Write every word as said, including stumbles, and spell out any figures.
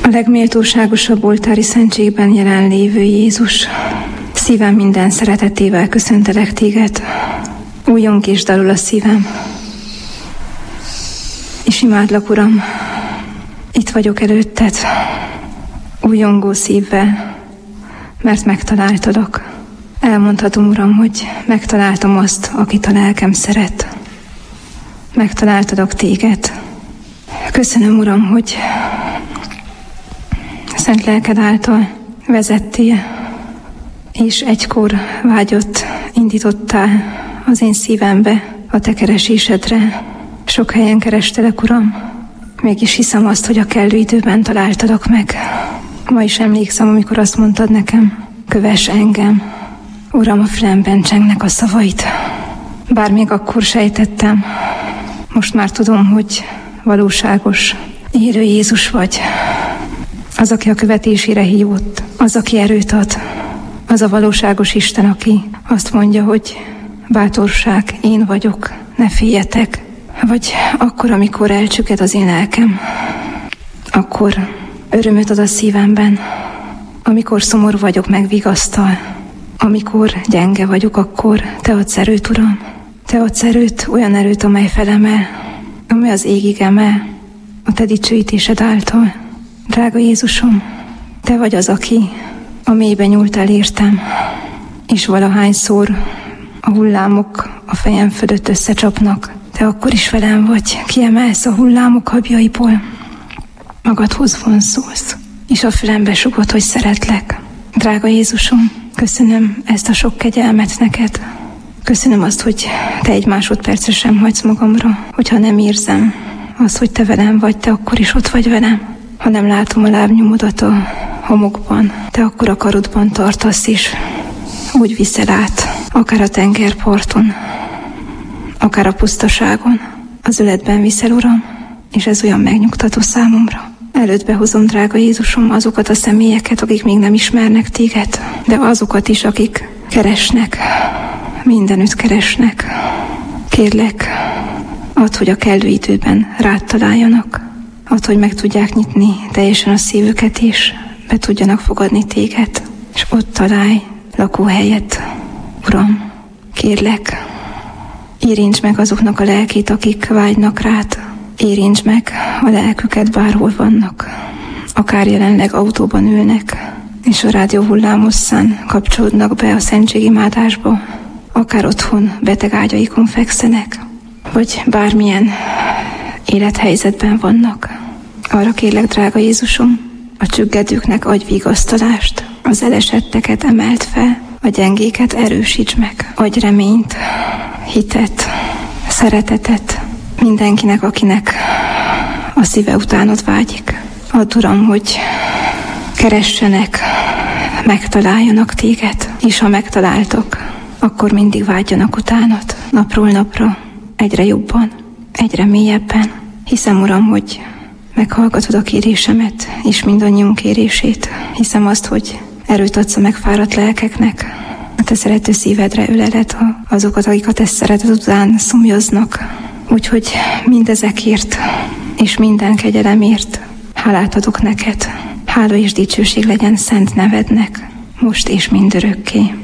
legméltóságosabb oltári szentségben jelenlévő Jézus, szívem minden szeretetével köszöntelek téged. Újjong és dalul a szívem, és imádlak, Uram, itt vagyok előtted, újjongó szívvel, mert megtaláltalak. Elmondhatom, Uram, hogy megtaláltam azt, akit a lelkem szeret. Megtaláltalak téged. Köszönöm, Uram, hogy szent lelked által vezettél, és egykor vágyott, indítottál az én szívembe a te keresésedre. Sok helyen kerestelek, Uram, mégis hiszem azt, hogy a kellő időben találtalak meg. Ma is emlékszem, amikor azt mondtad nekem, kövess engem. Uram, a fülemben csengnek a szavait. Bár még akkor sejtettem, most már tudom, hogy valóságos, élő Jézus vagy. Az, aki a követésére hívott, az, aki erőt ad, az a valóságos Isten, aki azt mondja, hogy bátorság, én vagyok, ne féljetek. Vagy akkor, amikor elcsüked az én lelkem, akkor örömöt ad a szívemben, amikor szomorú vagyok, megvigasztal, amikor gyenge vagyok, akkor te adsz erőt, Uram. Te adsz erőt, olyan erőt, amely felemel, amely az égig emel, a te dicsőítésed által. Drága Jézusom, te vagy az, aki a mélybe nyúltál értem, és valahányszor a hullámok a fejem fölött összecsapnak, te akkor is velem vagy, kiemelsz a hullámok habjaiból, magadhoz vonzolsz, és a fülembe sugod, hogy szeretlek. Drága Jézusom, köszönöm ezt a sok kegyelmet neked. Köszönöm azt, hogy te egy másodpercre sem hagysz magamra, hogyha nem érzem azt, hogy te velem vagy, te akkor is ott vagy velem. Ha nem látom a lábnyomodat a homokban, te akkor a karodban tartasz, és úgy viszel át, akár a tengerparton, akár a pusztaságon, az öletben viszel, Uram, és ez olyan megnyugtató számomra. Előtt behozom, drága Jézusom, azokat a személyeket, akik még nem ismernek téged, de azokat is, akik keresnek, mindenütt keresnek. Kérlek, add, hogy a kellő időben rád találjanak, add, hogy meg tudják nyitni teljesen a szívüket, és be tudjanak fogadni téged, és ott találj lakóhelyet, Uram. Kérlek, érintsd meg azoknak a lelkét, akik vágynak rád. Érintsd meg a lelküket, bárhol vannak. Akár jelenleg autóban ülnek, és a rádió hullámosszán kapcsolódnak be a szentségimádásba. Akár otthon beteg ágyaikon fekszenek, vagy bármilyen élethelyzetben vannak. Arra kérlek, drága Jézusom, a csüggedőknek adj vigasztalást, az elesetteket emeld fel, a gyengéket erősíts meg. Adj reményt, hitet, szeretetet mindenkinek, akinek a szíve utánod vágyik. Add, Uram, hogy keressenek, megtaláljanak téged, és ha megtaláltok, akkor mindig vágyjanak utánad, napról napra, egyre jobban, egyre mélyebben. Hiszem, Uram, hogy meghallgatod a kérésemet, és mindannyiunk kérését. Hiszem azt, hogy erőt adsz a megfáradt lelkeknek. A te szerető szívedre öleled azokat, akik a te szeretet után szomjaznak. Úgyhogy mindezekért és minden kegyelemért hálát adok neked. Hála és dicsőség legyen szent nevednek, most és mindörökké.